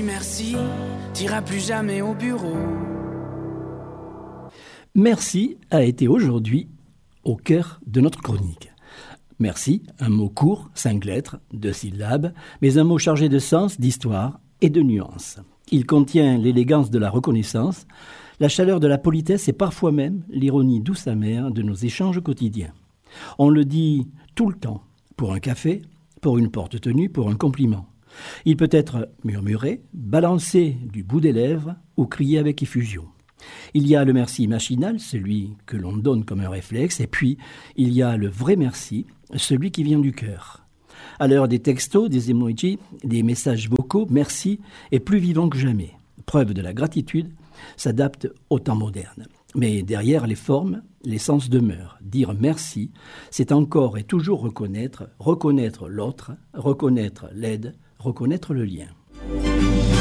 merci, t'iras plus jamais au bureau. Merci a été aujourd'hui au cœur de notre chronique. Merci, un mot court, 5 lettres, 2 syllabes, mais un mot chargé de sens, d'histoire et de nuances. Il contient l'élégance de la reconnaissance, la chaleur de la politesse et parfois même l'ironie douce amère de nos échanges quotidiens. On le dit tout le temps, pour un café, pour une porte tenue, pour un compliment. Il peut être murmuré, balancé du bout des lèvres ou crié avec effusion. Il y a le merci machinal, celui que l'on donne comme un réflexe, et puis il y a le vrai merci, celui qui vient du cœur. À l'heure des textos, des emojis, des messages vocaux, merci est plus vivant que jamais. Preuve de la gratitude s'adapte au temps moderne. Mais derrière les formes, l'essence demeure. Dire merci, c'est encore et toujours reconnaître l'autre, reconnaître l'aide, reconnaître le lien.